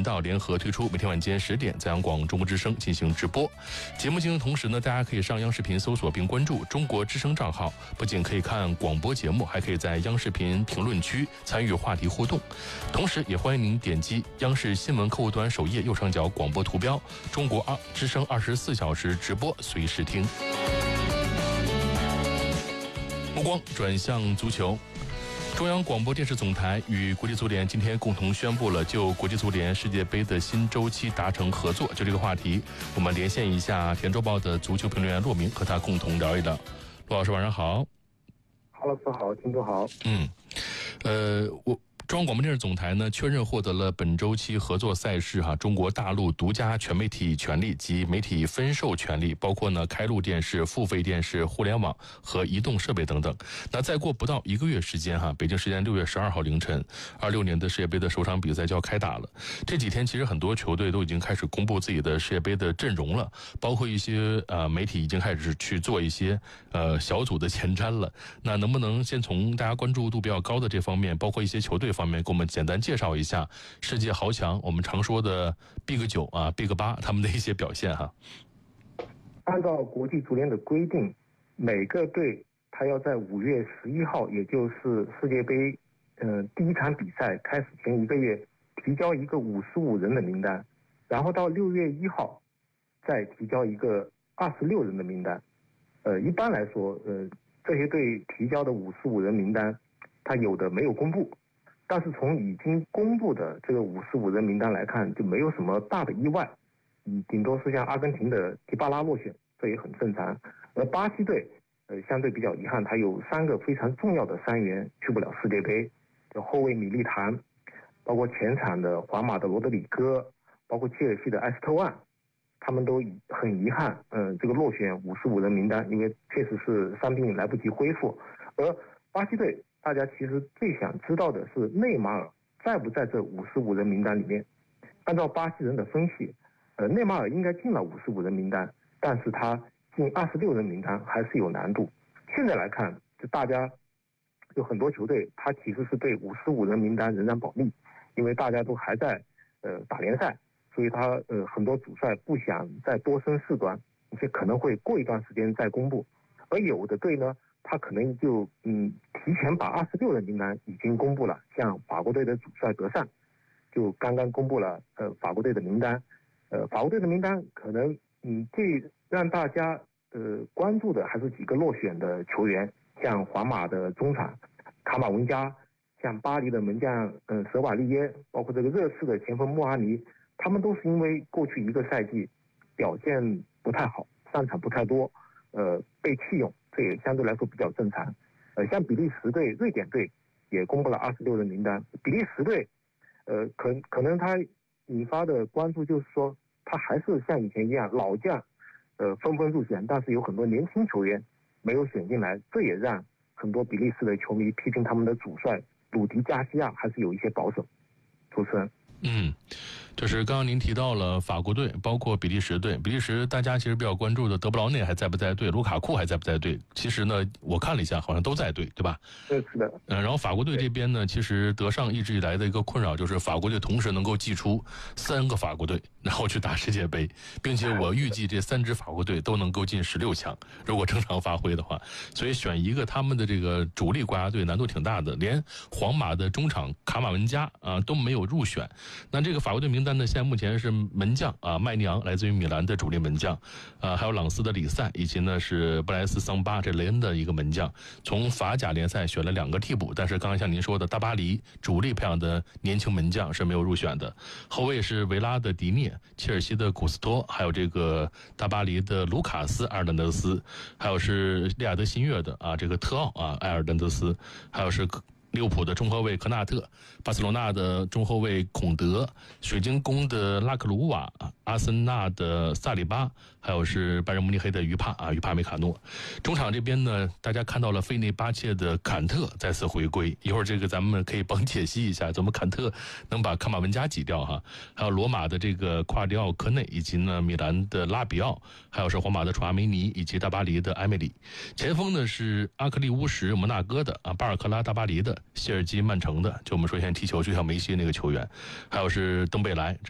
频道联合推出，每天晚间10点在央广中国之声进行直播。节目进行同时呢，大家可以上央视频搜索并关注中国之声账号，不仅可以看广播节目，还可以在央视频评论区参与话题互动。同时也欢迎您点击央视新闻客户端首页右上角广播图标，中国之声24小时直播，随时听。目光转向足球，中央广播电视总台与国际足联今天共同宣布了就国际足联世界杯的新周期达成合作。就这个话题，我们连线一下田周报的足球评论员骆明，和他共同聊一聊。骆老师晚上好。 郝老师好，听众好。 中央广播电视总台呢确认获得了本周期合作赛事中国大陆独家全媒体权利及媒体分授权利，包括呢开路电视、付费电视、互联网和移动设备等等。那再过不到1个月时间北京时间6月12号凌晨，26年的世界杯的首场比赛就要开打了。这几天其实很多球队都已经开始公布自己的世界杯的阵容了，包括一些媒体已经开始去做一些小组的前瞻了。那能不能先从大家关注度比较高的这方面，包括一些球队方面，给我们简单介绍一下世界豪强，我们常说的 Big 9 Big 8他们的一些表现按照国际足联的规定，每个队他要在5月11号，也就是世界杯第一场比赛开始前1个月提交一个55人的名单，然后到6月1号再提交一个26人的名单。一般来说这些队提交的55人名单他有的没有公布，但是从已经公布的这个55人名单来看，就没有什么大的意外，顶多是像阿根廷的迪巴拉落选，这也很正常。而巴西队相对比较遗憾，他有3个非常重要的3员去不了世界杯，就后卫米利唐，包括前场的皇马的罗德里戈，包括切尔西的埃斯特万，他们都很遗憾这个落选55人名单，因为确实是伤病来不及恢复。而巴西队大家其实最想知道的是内马尔在不在这55人名单里面。按照巴西人的分析，内马尔应该进了55人名单，但是他进26人名单还是有难度。现在来看，就大家有很多球队他其实是对55人名单仍然保密，因为大家都还在打联赛，所以他很多主帅不想再多生事端，而且可能会过一段时间再公布。而有的队呢，他可能就提前把26人名单已经公布了，像法国队的主帅德尚就刚刚公布了法国队的名单。法国队的名单可能最让大家关注的还是几个落选的球员，像皇马的中场卡马文加，像巴黎的门将舍瓦利耶，包括这个热刺的前锋穆阿尼，他们都是因为过去1个赛季表现不太好，上场不太多，被弃用，这也相对来说比较正常。像比利时队、瑞典队也公布了26人名单。比利时队可能他引发的关注就是说，他还是像以前一样，老将纷纷入选，但是有很多年轻球员没有选进来，这也让很多比利时的球迷批评他们的主帅鲁迪加西亚还是有一些保守。主持人。 就是刚刚您提到了法国队，包括比利时队。比利时大家其实比较关注的德布劳内还在不在队，卢卡库还在不在队？其实呢，我看了一下，好像都在队，对吧？ 是的。 然后法国队这边呢，其实德尚一直以来的一个困扰就是法国队同时能够祭出3个法国队，然后去打世界杯，并且我预计这3支法国队都能够进16强，如果正常发挥的话。所以选一个他们的这个主力国家队难度挺大的，连皇马的中场卡马文加都没有入选。那这个法国队名单呢，现在目前是门将麦尼昂来自于米兰的主力门将，还有朗斯的里塞，以及呢是布莱斯桑巴这雷恩的一个门将。从法甲联赛选了2个替补，但是刚才像您说的大巴黎主力培养的年轻门将是没有入选的。后卫是维拉的迪涅，切尔西的古斯托，还有这个大巴黎的卢卡斯埃尔南德斯，还有是利雅得新月的这个特奥埃尔南德斯，还有是利物浦的中后卫科纳特，巴塞罗那的中后卫孔德，水晶宫的拉克鲁瓦，阿森纳的萨里巴，还有是拜仁慕尼黑的于帕梅卡诺。中场这边呢，大家看到了费内巴切的坎特再次回归，一会儿这个咱们可以帮解析一下怎么坎特能把卡马文加挤掉还有罗马的这个夸迪奥科内，以及呢米兰的拉比奥，还有是皇马的楚阿梅尼，以及大巴黎的埃梅里。前锋呢是阿克利乌什摩纳哥的巴尔克拉大巴黎的，谢尔基曼城的，就我们说现在踢球就像梅西那个球员，还有是登贝莱。